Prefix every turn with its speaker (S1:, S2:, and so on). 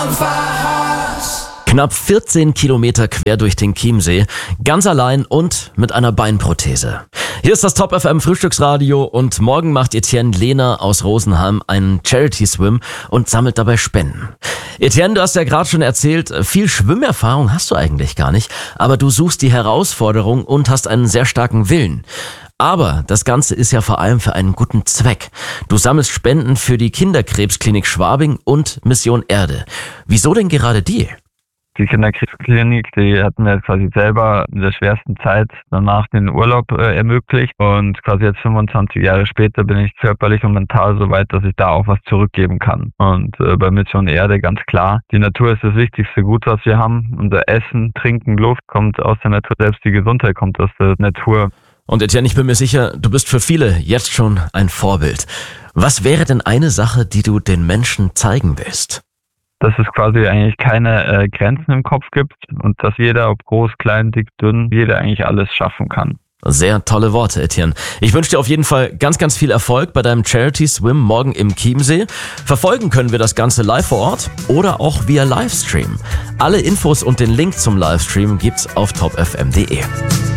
S1: Knapp 14 Kilometer quer durch den Chiemsee, ganz allein und mit einer Beinprothese. Hier ist das Top FM Frühstücksradio und morgen macht Etienne Lehner aus Rosenheim einen Charity Swim und sammelt dabei Spenden. Etienne, du hast ja gerade schon erzählt, viel Schwimmerfahrung hast du eigentlich gar nicht, aber du suchst die Herausforderung und hast einen sehr starken Willen. Aber das Ganze ist ja vor allem für einen guten Zweck. Du sammelst Spenden für die Kinderkrebsklinik Schwabing und Mission Erde. Wieso denn gerade die?
S2: Die Kinderkrebsklinik, die hat mir quasi selber in der schwersten Zeit danach den Urlaub ermöglicht und quasi jetzt 25 Jahre später bin ich körperlich und mental so weit, dass ich da auch was zurückgeben kann. Und bei Mission Erde ganz klar, die Natur ist das wichtigste Gut, was wir haben. Unser Essen, Trinken, Luft kommt aus der Natur, selbst die Gesundheit kommt aus der Natur.
S1: Und Etienne, ich bin mir sicher, du bist für viele jetzt schon ein Vorbild. Was wäre denn eine Sache, die du den Menschen zeigen willst?
S2: Dass es quasi eigentlich keine Grenzen im Kopf gibt und dass jeder, ob groß, klein, dick, dünn, jeder eigentlich alles schaffen kann.
S1: Sehr tolle Worte, Etienne. Ich wünsche dir auf jeden Fall ganz, ganz viel Erfolg bei deinem Charity Swim morgen im Chiemsee. Verfolgen können wir das Ganze live vor Ort oder auch via Livestream. Alle Infos und den Link zum Livestream gibt's auf topfm.de.